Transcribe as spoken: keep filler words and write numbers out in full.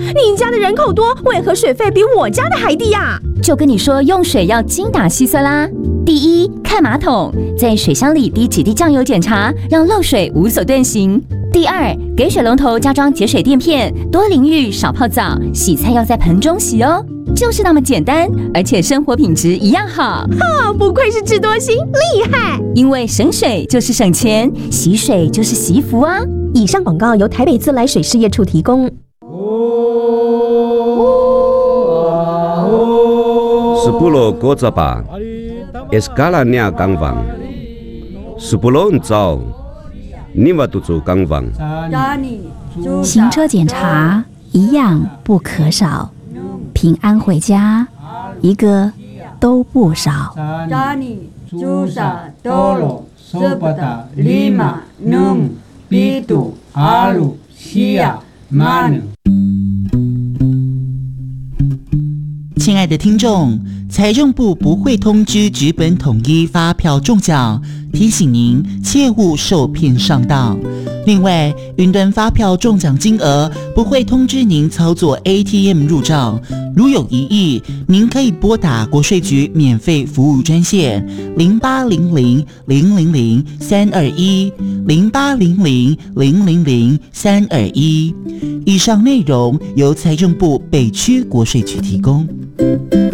您家的人口多，为何水费比我家的还低呀？ 就跟你说用水要精打细算啦。第一，看马桶，在水箱里滴几滴酱油检查，让漏水无所遁形。第二，给水龙头加装节水垫片，多淋浴少泡澡，洗菜要在盆中洗哦。就是那么简单，而且生活品质一样好。 哈，不愧是智多星，厉害！ 因为省水就是省钱，洗水就是惜福啊。 以上广告由台北自来水事业处提供。 Sepuluh kota pa, eskalanya kangwang. Sepuluh zao, lima tujuh kangwang. 行车检查一样不可少，平安回家一个都不少。 亲爱的听众，财政部不会通知纸本统一发票中奖，提醒您切勿受骗上当。另外，云端发票中奖金额不会通知您操作 A T M 入账，如有疑义，您可以拨打国税局免费服务专线零八零零零零零三二一零八零零零零零三二一。以上内容由财政部北区国税局提供。